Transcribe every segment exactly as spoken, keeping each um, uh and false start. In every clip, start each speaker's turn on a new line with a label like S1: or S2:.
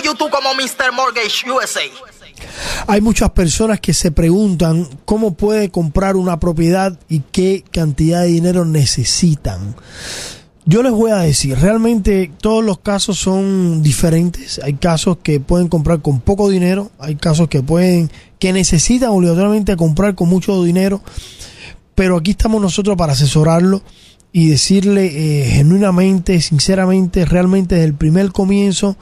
S1: YouTube como mister Mortgage U S A.
S2: Hay muchas personas que se preguntan cómo puede comprar una propiedad y qué cantidad de dinero necesitan. Yo les voy a decir, realmente todos los casos son diferentes. Hay casos que pueden comprar con poco dinero, hay casos que pueden que necesitan obligatoriamente comprar con mucho dinero, pero aquí estamos nosotros para asesorarlo y decirle eh, genuinamente, sinceramente, realmente desde el primer comienzo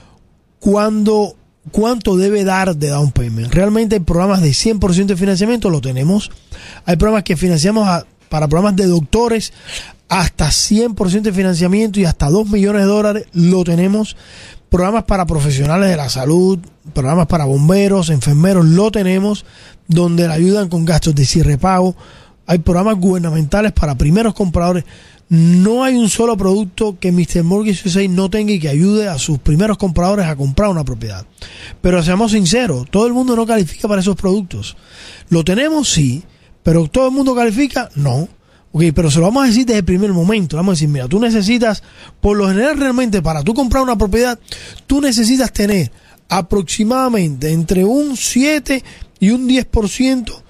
S2: cuándo cuánto debe dar de down payment. Realmente hay programas de cien por ciento de financiamiento, lo tenemos. Hay programas que financiamos a, para programas de doctores hasta cien por ciento de financiamiento y hasta dos millones de dólares, lo tenemos. Programas para profesionales de la salud, programas para bomberos, enfermeros, lo tenemos, donde le ayudan con gastos de cierre pago. Hay programas gubernamentales para primeros compradores. No hay un solo producto que mister Mortgage U S A no tenga y que ayude a sus primeros compradores a comprar una propiedad. Pero seamos sinceros, todo el mundo no califica para esos productos. ¿Lo tenemos? Sí. ¿Pero todo el mundo califica? No. Ok, pero se lo vamos a decir desde el primer momento. Vamos a decir, mira, tú necesitas, por lo general realmente para tú comprar una propiedad, tú necesitas tener aproximadamente entre un siete y un diez por ciento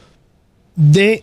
S2: de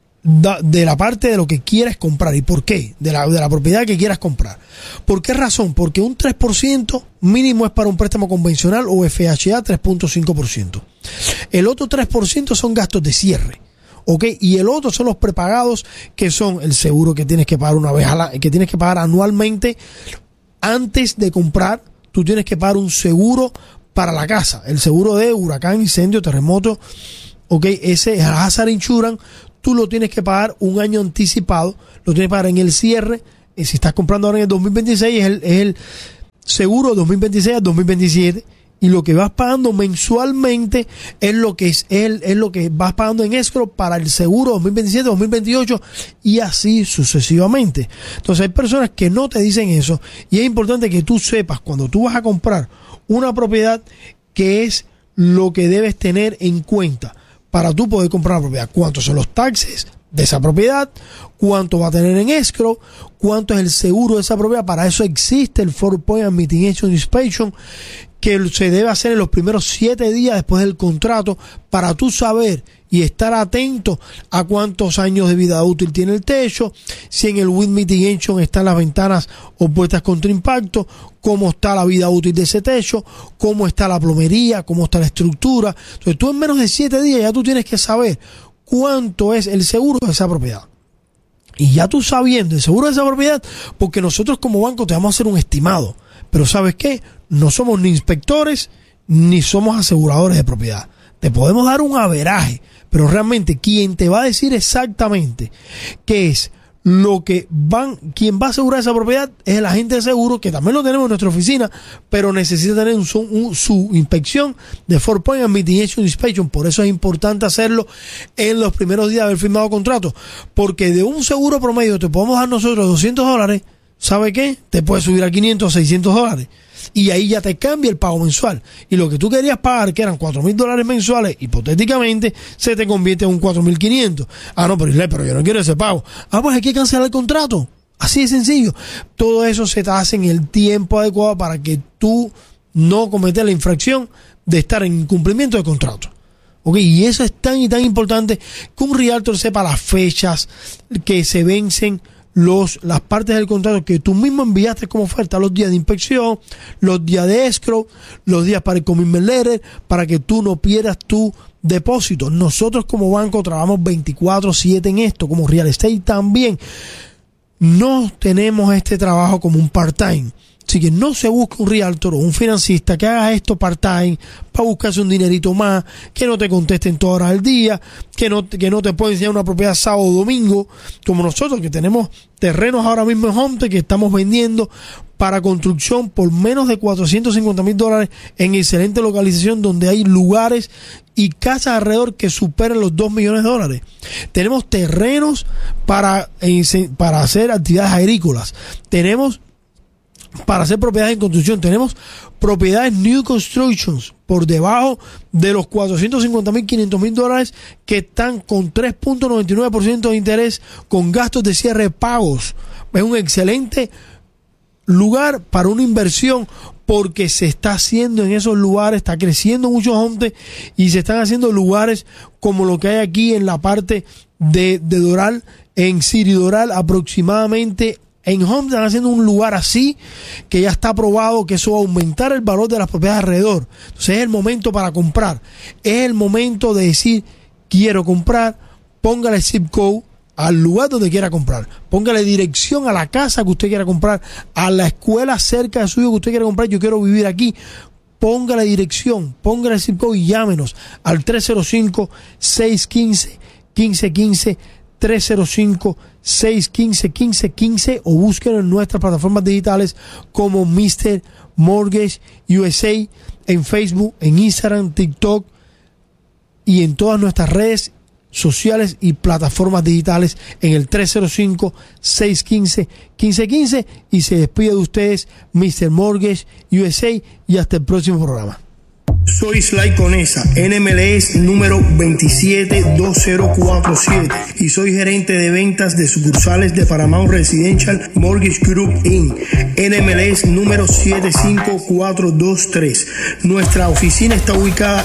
S2: de la parte de lo que quieres comprar. ¿Y por qué? De la, de la propiedad que quieras comprar. ¿Por qué razón? Porque un tres por ciento mínimo es para un préstamo convencional o F H A tres punto cinco por ciento. El otro tres por ciento son gastos de cierre. ¿Ok? Y el otro son los prepagados, que son el seguro que tienes que pagar una vez a la, que tienes que pagar anualmente antes de comprar. Tú tienes que pagar un seguro para la casa, el seguro de huracán, incendio, terremoto. ¿Ok? Ese hazard insurance. Tú lo tienes que pagar un año anticipado, lo tienes que pagar en el cierre. Y si estás comprando ahora en el dos mil veintiséis, es el, es el seguro dos mil veintiséis a dos mil veintisiete. Y lo que vas pagando mensualmente es lo que es, es, es lo que vas pagando en escrow para el seguro dos mil veintisiete, dos mil veintiocho y así sucesivamente. Entonces hay personas que no te dicen eso y es importante que tú sepas cuando tú vas a comprar una propiedad qué es lo que debes tener en cuenta para tú poder comprar una propiedad. ¿Cuántos son los taxes de esa propiedad? ¿Cuánto va a tener en escrow? ¿Cuánto es el seguro de esa propiedad? Para eso existe el four point and Mitigation Inspection, que se debe hacer en los primeros siete días después del contrato para tú saber y estar atento a cuántos años de vida útil tiene el techo, si en el wind mitigation están las ventanas opuestas contra impacto, cómo está la vida útil de ese techo, cómo está la plomería, cómo está la estructura. Entonces tú en menos de siete días ya tú tienes que saber cuánto es el seguro de esa propiedad. Y ya tú sabiendo el seguro de esa propiedad, porque nosotros como banco te vamos a hacer un estimado, pero ¿sabes qué? No somos ni inspectores ni somos aseguradores de propiedad. Te podemos dar un averaje, pero realmente quien te va a decir exactamente qué es lo que van, quien va a asegurar esa propiedad es el agente de seguro, que también lo tenemos en nuestra oficina, pero necesita tener un, un, su inspección de four point and Mitigation Inspection. Por eso es importante hacerlo en los primeros días de haber firmado contrato, porque de un seguro promedio te podemos dar nosotros doscientos dólares, ¿sabe qué? Te puede subir a quinientos, seiscientos dólares. Y ahí ya te cambia el pago mensual. Y lo que tú querías pagar, que eran cuatro mil dólares mensuales, hipotéticamente, se te convierte en un cuatro mil quinientos. Ah, no, pero, pero yo no quiero ese pago. Ah, pues hay que cancelar el contrato. Así de sencillo. Todo eso se te hace en el tiempo adecuado para que tú no cometas la infracción de estar en incumplimiento de contrato. ¿Ok? Y eso es tan y tan importante que un realtor sepa las fechas que se vencen Los, las partes del contrato que tú mismo enviaste como oferta, los días de inspección, los días de escrow, los días para el commitment letter, para que tú no pierdas tu depósito. Nosotros como banco trabajamos veinticuatro siete en esto, como real estate también. No tenemos este trabajo como un part-time. Así que no se busque un realtor o un financista que haga esto part-time para buscarse un dinerito más, que no te contesten todas horas del día, que no, que no te pueda enseñar una propiedad sábado o domingo, como nosotros que tenemos terrenos ahora mismo en Homestead que estamos vendiendo para construcción por menos de cuatrocientos cincuenta mil dólares en excelente localización donde hay lugares y casas alrededor que superan los dos millones de dólares. Tenemos terrenos para, para hacer actividades agrícolas. Tenemos para hacer propiedades en construcción. Tenemos propiedades new constructions por debajo de los cuatrocientos cincuenta mil, quinientos mil dólares que están con tres punto noventa y nueve por ciento de interés con gastos de cierre pagos. Es un excelente lugar para una inversión porque se está haciendo en esos lugares, está creciendo muchos homes y se están haciendo lugares como lo que hay aquí en la parte de, de Doral, en City Doral, aproximadamente. En Homes están haciendo un lugar así, que ya está probado que eso va a aumentar el valor de las propiedades alrededor. Entonces es el momento para comprar. Es el momento de decir, quiero comprar, póngale zip code al lugar donde quiera comprar. Póngale dirección a la casa que usted quiera comprar, a la escuela cerca de suyo que usted quiera comprar. Yo quiero vivir aquí. Póngale dirección, póngale el zip code y llámenos al tres cero cinco, seis uno cinco, uno cinco uno cinco, tres cero cinco, seis uno cinco, uno cinco uno cinco o búsquenlo en nuestras plataformas digitales como mister Mortgage U S A en Facebook, en Instagram, TikTok y en todas nuestras redes sociales y plataformas digitales en el tres cero cinco, seis uno cinco, uno cinco uno cinco y se despide de ustedes mister Mortgage U S A y hasta el próximo programa.
S3: Soy Sly Conesa, N M L S número veintisiete dos cero cuatro siete y soy gerente de ventas de sucursales de Paramount Residential Mortgage Group incorporated, N M L S número siete cinco cuatro dos tres. Nuestra oficina está ubicada